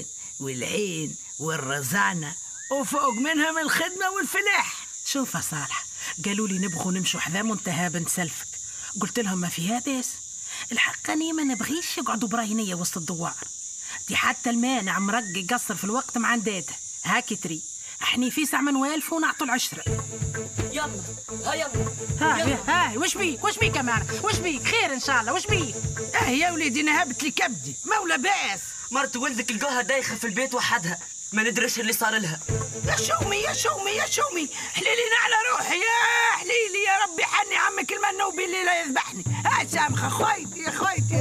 والعين والرزانة وفوق منهم الخدمة والفلاح. شوف يا صالح، قالوا لي نبغوا نمشوا حذا منتهى بنت سلفك، قلت لهم ما فيها بس. الحق اني ما نبغيش يقعدوا براهينية وسط الدوار دي، حتى المانع مرقي قصر في الوقت مع نداته هاكي تري، احني في ساع من والف ونعطوا العشرة. يلا ها يلا هاي وش بيك كمان، وش بيك خير ان شاء الله، وش بيك؟ يا وليدي نهبت لي كبدي مولا باس. مرت ولدك لقوها دايخه في البيت وحدها، ما ندريش اللي صار لها. يا شومي حليلي على روحي، يا حليلي يا ربي حني عمك المنوبي اللي لا يذبحني. سامخه خويتي